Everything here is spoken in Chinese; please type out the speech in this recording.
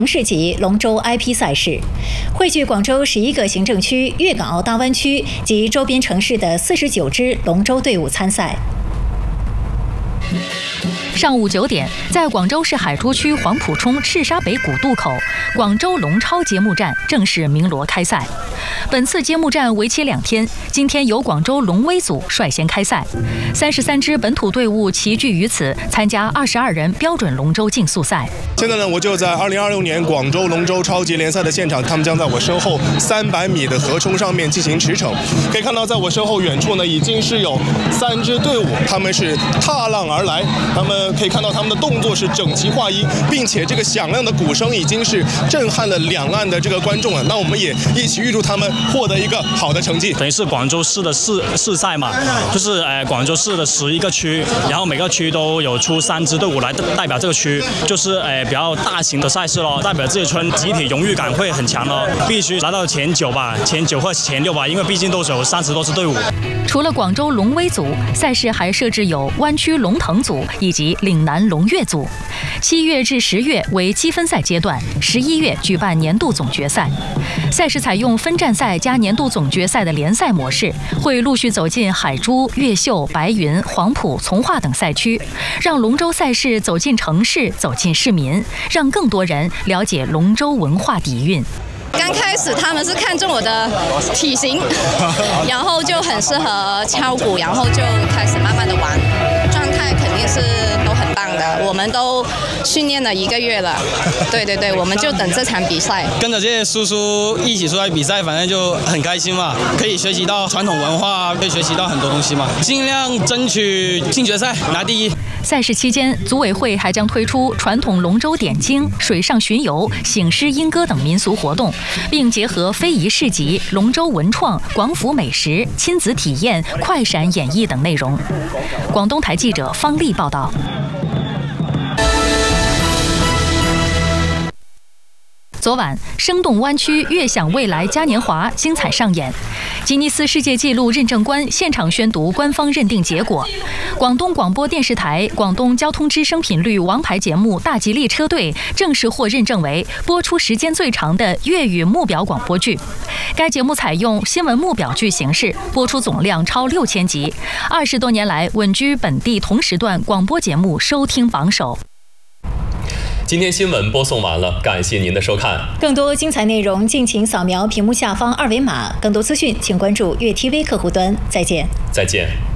城市级龙舟 IP 赛事，汇聚广州11个行政区、粤港澳大湾区及周边城市的49支龙舟队伍参赛。 上午9点，在广州市海珠区黄埔冲赤沙北古渡口，广州龙超揭幕战正式鸣锣开赛。本次揭幕战为期2天，今天由广州龙威组率先开赛，33支本土队伍齐聚于此，参加22人标准龙舟竞速赛。 现在呢，我就在2026年广州龙舟超级联赛的现场，他们将在我身后300米的河冲上面进行驰骋。可以看到，在我身后远处呢，已经是有3支队伍，他们是踏浪而来，他们可以看到他们的动作是整齐划一，并且这个响亮的鼓声已经是震撼了两岸的这个观众了。那我们也一起预祝他们获得一个好的成绩。 等于是广州市的市赛嘛，就是广州市的11个区，然后每个区都有出3支队伍来代表这个区，就是比较大型的赛事咯，代表这个村集体荣誉感会很强咯，必须拿到前9吧，前9或前6吧，因为毕竟都有30多支队伍。 除了广州龙威组，赛事还设置有湾区龙腾组以及岭南龙跃组。7月至10月为积分赛阶段，11月举办年度总决赛。赛事采用分站赛加年度总决赛的联赛模式，会陆续走进海珠、越秀、白云、黄埔、从化等赛区，让龙舟赛事走进城市，走进市民，让更多人了解龙舟文化底蕴。 刚开始他们是看中我的体型，然后就很适合敲鼓，然后就开始慢慢的玩，状态肯定是都很棒的。我们都训练了1个月了，对，我们就等这场比赛。 跟着这些叔叔一起出来比赛，反正就很开心嘛，可以学习到传统文化，可以学习到很多东西嘛，尽量争取进决赛拿第一。 赛事期间，组委会还将推出传统龙舟点睛、水上巡游、醒狮莺歌等民俗活动，并结合非遗市集、龙舟文创、广府美食、亲子体验、快闪演绎等内容。广东台记者方丽报道。昨晚，生动湾区悦享未来嘉年华精彩上演，吉尼斯世界纪录认证官现场宣读官方认定结果。广东广播电视台广东交通之声频率王牌节目《大吉利车队》正式获认证为播出时间最长的粤语目表广播剧。该节目采用新闻目表剧形式，播出总量超6000集，20多年来稳居本地同时段广播节目收听榜首。 今天新闻播送完了，感谢您的收看。 更多精彩内容，敬请扫描屏幕下方2维码。更多资讯，请关注粤 TV 客户端。再见。